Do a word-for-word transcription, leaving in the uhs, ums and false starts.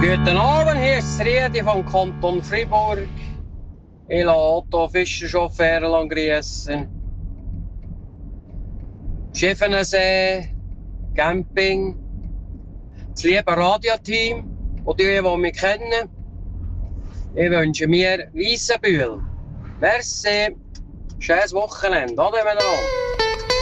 Guten Abend, hier ist Riedi vom Kanton Fribourg. Ich lasse Otto Fischerchauffeur grüßen. Schiffenensee, Camping, das liebe Radioteam und die, die mich kennen. Ich wünsche mir Weissenbühl. Merci, schönes Wochenende. Ade miteinander.